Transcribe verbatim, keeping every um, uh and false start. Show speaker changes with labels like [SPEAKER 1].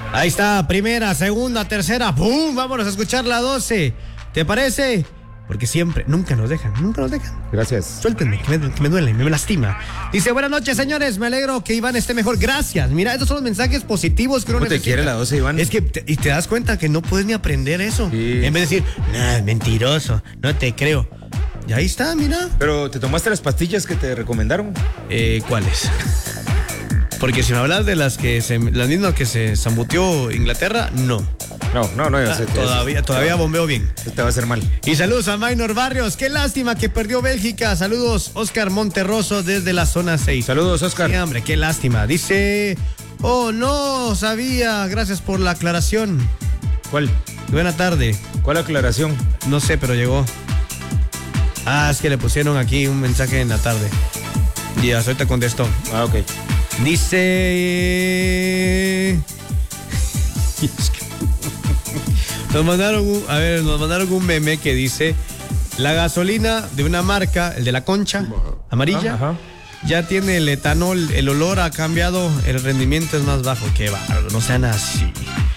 [SPEAKER 1] Ahí está, primera, segunda, tercera, ¡pum! Vámonos a escuchar la doce. ¿Te parece? Porque siempre, nunca nos dejan, nunca nos dejan.
[SPEAKER 2] Gracias.
[SPEAKER 1] Suéltenme, que me, que me duele, me lastima. Dice, buenas noches, señores, me alegro que Iván esté mejor. Gracias. Mira, estos son los mensajes positivos que uno
[SPEAKER 2] ¿Cómo te
[SPEAKER 1] necesita.
[SPEAKER 2] quiere la doce, Iván?
[SPEAKER 1] Es que, te, y te das cuenta que no puedes ni aprender eso.
[SPEAKER 2] Sí.
[SPEAKER 1] En vez de decir, nah, mentiroso, no te creo. Y ahí está, mira.
[SPEAKER 2] Pero, ¿te tomaste las pastillas que te recomendaron?
[SPEAKER 1] Eh, ¿cuáles? Porque si me hablas de las que se, las mismas que se zambuteó Inglaterra, no.
[SPEAKER 2] No, no, no.
[SPEAKER 1] Ah,
[SPEAKER 2] sé,
[SPEAKER 1] todavía, todavía bombeo bien.
[SPEAKER 2] Te va a hacer mal.
[SPEAKER 1] Y saludos a Maynor Barrios. Qué lástima que perdió Bélgica. Saludos, Oscar Monterroso desde la zona seis.
[SPEAKER 2] Saludos, Oscar.
[SPEAKER 1] Sí, hombre, qué lástima. Dice, oh, no sabía. Gracias por la aclaración.
[SPEAKER 2] ¿Cuál?
[SPEAKER 1] Buena tarde.
[SPEAKER 2] ¿Cuál aclaración? No
[SPEAKER 1] sé, pero llegó. Ah, es que le pusieron aquí un mensaje en la tarde. Y hasta ahorita contestó.
[SPEAKER 2] Ah, ok.
[SPEAKER 1] Dice... Nos mandaron un, a ver, nos mandaron un meme que dice: la gasolina de una marca, el de la concha amarilla,
[SPEAKER 2] ajá, ajá,
[SPEAKER 1] ya tiene el etanol, el olor ha cambiado, el rendimiento es más bajo. Qué bárbaro, no sean así.